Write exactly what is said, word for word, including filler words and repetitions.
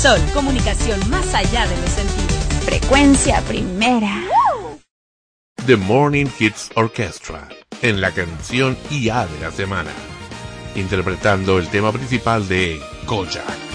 Sol, comunicación más allá de los sentidos. Frecuencia primera. The Morning Hits Orchestra, en la canción I A de la semana, interpretando el tema principal de Kojak.